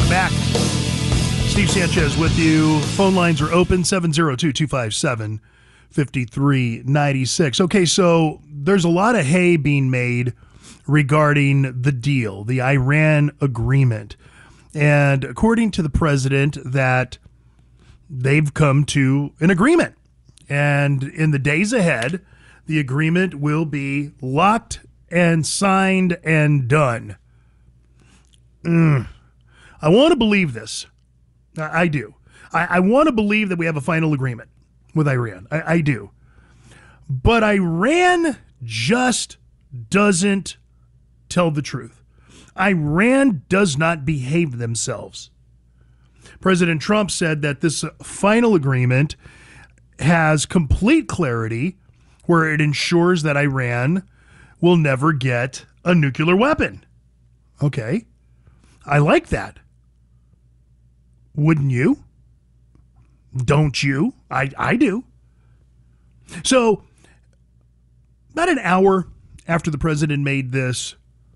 back. Steve Sanchez with you. Phone lines are open, 702-257-5396. Okay, so there's a lot of hay being made regarding the deal, the Iran agreement. And according to the president, that they've come to an agreement. And in the days ahead, the agreement will be locked and signed and done. I want to believe this. I do. I want to believe that we have a final agreement with Iran. I do. But Iran just doesn't tell the truth. Iran does not behave themselves. President Trump said that this final agreement has complete clarity where it ensures that Iran will never get a nuclear weapon. Okay. I like that. Wouldn't you? Don't you? I do. So, about an hour after the president made this,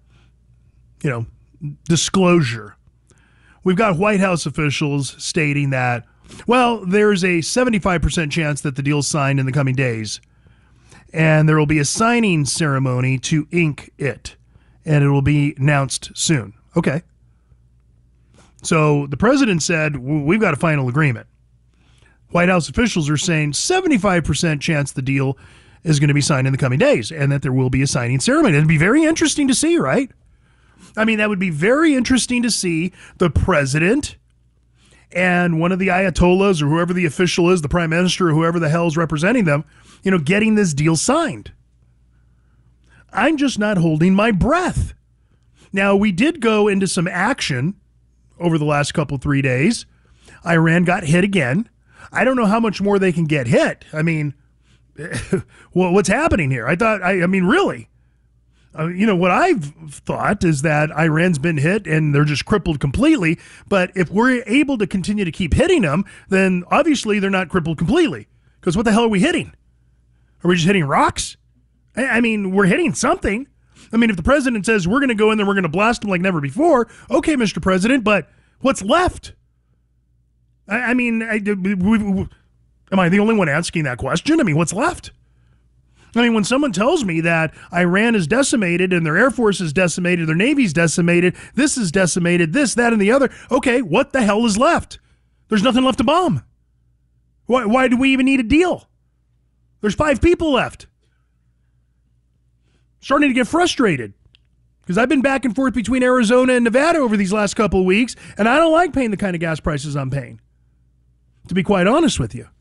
disclosure, we've got White House officials stating that, well, there's a 75% chance that the deal's signed in the coming days, and there will be a signing ceremony to ink it, and it will be announced soon. Okay. So the president said, we've got a final agreement. White House officials are saying 75% chance the deal is going to be signed in the coming days and that there will be a signing ceremony. It'd be very interesting to see, right? I mean, that would be very interesting to see the president and one of the ayatollahs or whoever the official is, the prime minister or whoever the hell is representing them, getting this deal signed. I'm just not holding my breath. Now, we did go into some action over the last 3 days. Iran got hit again. I don't know how much more they can get hit. I mean, what's happening here? Really? What I've thought is that Iran's been hit and they're just crippled completely. But if we're able to continue to keep hitting them, then obviously they're not crippled completely. Because what the hell are we hitting? Are we just hitting rocks? We're hitting something. If the president says we're going to go in there, we're going to blast them like never before, okay, Mr. President, but what's left? Am I the only one asking that question? What's left? When someone tells me that Iran is decimated and their Air Force is decimated, their Navy's decimated, this is decimated, this, that, and the other, okay, what the hell is left? There's nothing left to bomb. Why do we even need a deal? There's 5 people left. Starting to get frustrated because I've been back and forth between Arizona and Nevada over these last couple of weeks, and I don't like paying the kind of gas prices I'm paying, to be quite honest with you.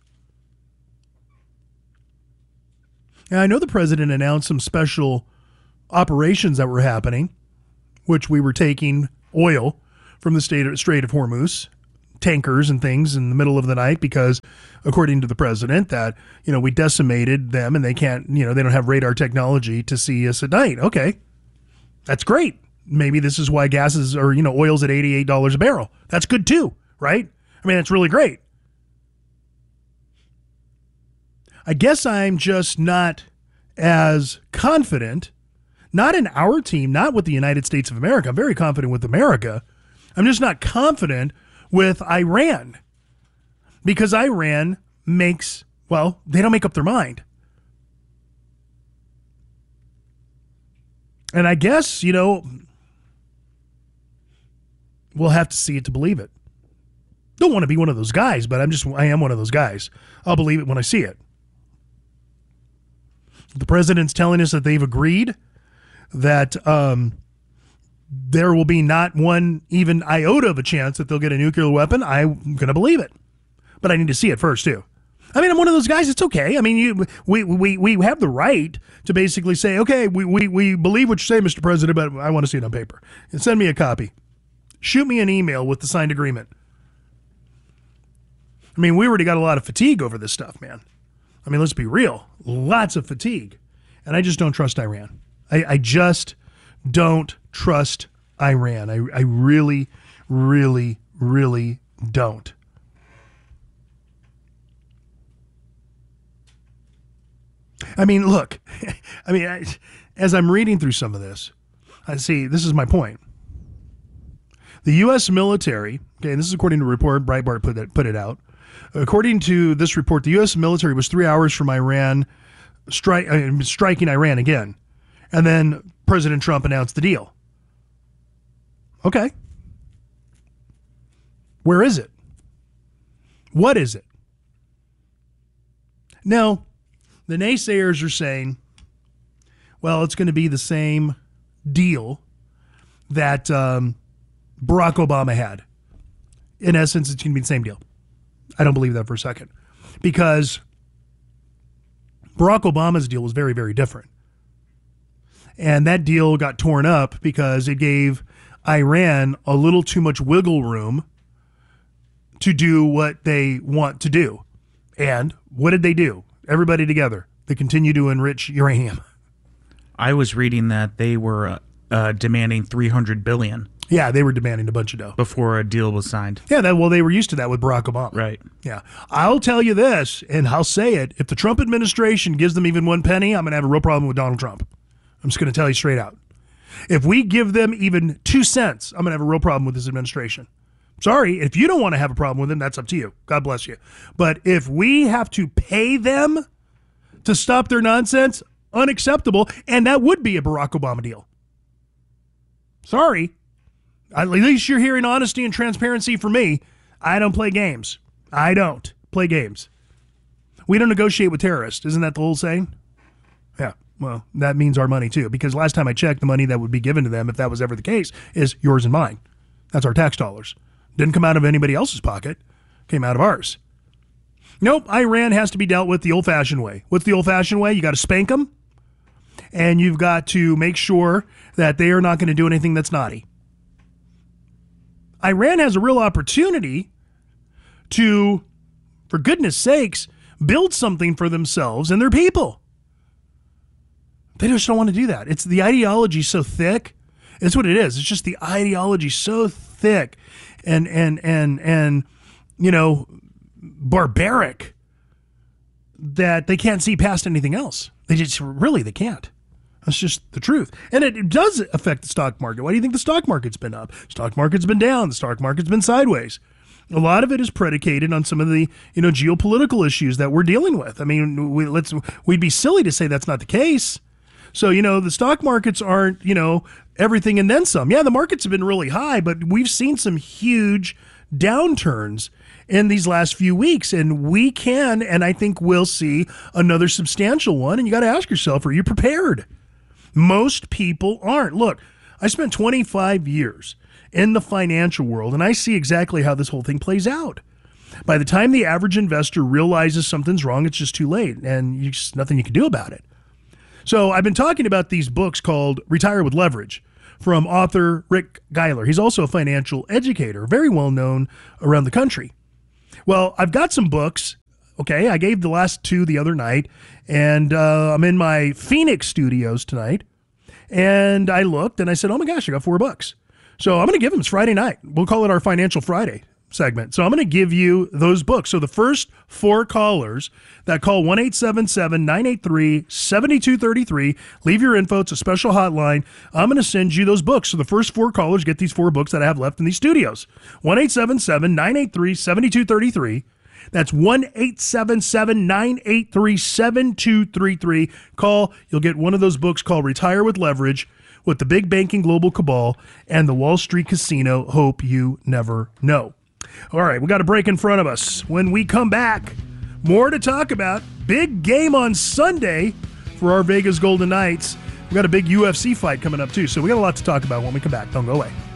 And I know the president announced some special operations that were happening, which we were taking oil from the Strait of Hormuz, tankers and things in the middle of the night because, according to the president, that, we decimated them and they can't, they don't have radar technology to see us at night. Okay, that's great. Maybe this is why gases or, oil's at $88 a barrel. That's good too, right? That's really great. I guess I'm just not as confident, not in our team, not with the United States of America. I'm very confident with America. I'm just not confident with Iran because Iran they don't make up their mind. And I guess, we'll have to see it to believe it. Don't want to be one of those guys, but I am one of those guys. I'll believe it when I see it. The president's telling us that they've agreed that there will be not one even iota of a chance that they'll get a nuclear weapon. I'm going to believe it. But I need to see it first, too. I'm one of those guys. It's okay. We have the right to basically say, okay, we believe what you say, Mr. President, but I want to see it on paper. And send me a copy. Shoot me an email with the signed agreement. We already got a lot of fatigue over this stuff, man. Let's be real. Lots of fatigue. And I just don't trust Iran. I just don't trust Iran. I really, really, really don't. Look, as I'm reading through some of this, I see, this is my point. The U.S. military, okay, and this is according to a report, Breitbart put it out. According to this report, the U.S. military was 3 hours from Iran striking Iran again. And then President Trump announced the deal. Okay. Where is it? What is it? Now, the naysayers are saying, well, it's going to be the same deal that Barack Obama had. In essence, it's going to be the same deal. I don't believe that for a second. Because Barack Obama's deal was very, very different. And that deal got torn up because it gave Iran a little too much wiggle room to do what they want to do. And what did they do? Everybody together. They continue to enrich uranium. I was reading that they were demanding $300 billion. Yeah, they were demanding a bunch of dough before a deal was signed. Yeah, they were used to that with Barack Obama. Right. Yeah. I'll tell you this, and I'll say it. If the Trump administration gives them even 1 penny, I'm going to have a real problem with Donald Trump. I'm just going to tell you straight out. If we give them even 2 cents, I'm going to have a real problem with this administration. Sorry, if you don't want to have a problem with them, that's up to you. God bless you. But if we have to pay them to stop their nonsense, unacceptable, and that would be a Barack Obama deal. Sorry. At least you're hearing honesty and transparency from me. I don't play games. I don't play games. We don't negotiate with terrorists. Isn't that the whole saying? Yeah. Well, that means our money too, because last time I checked, the money that would be given to them, if that was ever the case, is yours and mine. That's our tax dollars. Didn't come out of anybody else's pocket. Came out of ours. Nope. Iran has to be dealt with the old-fashioned way. What's the old-fashioned way? You got to spank them, and you've got to make sure that they are not going to do anything that's naughty. Iran has a real opportunity to, for goodness sakes, build something for themselves and their people. They just don't want to do that. It's the ideology so thick. It's what it is. It's just the ideology so thick and barbaric that they can't see past anything else. They can't. That's just the truth. And it does affect the stock market. Why do you think the stock market's been up? Stock market's been down. The stock market's been sideways. A lot of it is predicated on some of the, geopolitical issues that we're dealing with. I mean, we'd be silly to say that's not the case. So, the stock markets aren't, everything and then some. Yeah, the markets have been really high, but we've seen some huge downturns in these last few weeks, and we can, and I think we'll see another substantial one. And you got to ask yourself, are you prepared? Most people aren't. Look, I spent 25 years in the financial world, and I see exactly how this whole thing plays out. By the time the average investor realizes something's wrong, it's just too late, and nothing you can do about it. So I've been talking about these books called Retire with Leverage from author Rick Geiler. He's also a financial educator, very well known around the country. Well, I've got some books. Okay, I gave the last 2 the other night, and I'm in my Phoenix studios tonight, and I looked, and I said, oh my gosh, I got 4 books. So I'm going to give them. It's Friday night. We'll call it our Financial Friday segment. So I'm going to give you those books. So the first 4 callers that call 1-877-983-7233, leave your info. It's a special hotline. I'm going to send you those books. So the first 4 callers get these 4 books that I have left in these studios. 1-877-983-7233. That's 1-877-983-7233. Call. You'll get one of those books called Retire with Leverage, What the Big Banking Global Cabal and the Wall Street Casino Hope You Never Know. All right, we got a break in front of us. When we come back, more to talk about. Big game on Sunday for our Vegas Golden Knights. We got a big UFC fight coming up too, so we got a lot to talk about when we come back. Don't go away.